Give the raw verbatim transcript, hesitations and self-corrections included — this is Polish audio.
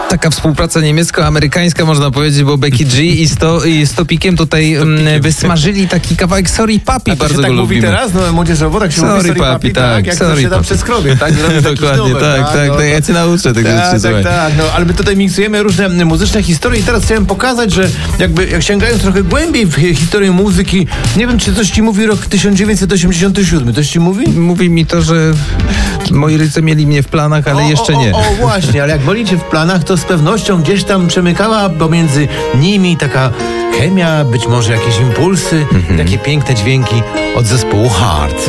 Taka współpraca niemiecko-amerykańska, można powiedzieć, bo Becky G i, sto, i z Topikiem tutaj um, wysmażyli taki kawałek Sorry Papi, bardzo się go tak lubimy. mówi teraz, no młodzieżowo, tak się sorry mówi Sorry Papi, Papi, tak, tak, jak sorry to się tam papi. przeskrobię, tak? Dokładnie, numer, tak, tak, no, tak, ja cię nauczę tego tak, rzeczy, tak, tak, no, ale my tutaj miksujemy różne muzyczne historie i teraz chciałem pokazać, że jakby jak sięgając trochę głębiej w historię muzyki, nie wiem, czy coś ci mówi rok tysiąc dziewięćset osiemdziesiąty siódmy, coś ci mówi? Mówi mi to, że moi rodzice mieli mnie w planach, ale o, jeszcze o, nie. O, o właśnie, ale jak bolicie w planach, to z pewnością gdzieś tam przemykała pomiędzy nimi taka chemia, być może jakieś impulsy, takie piękne dźwięki od zespołu Heart.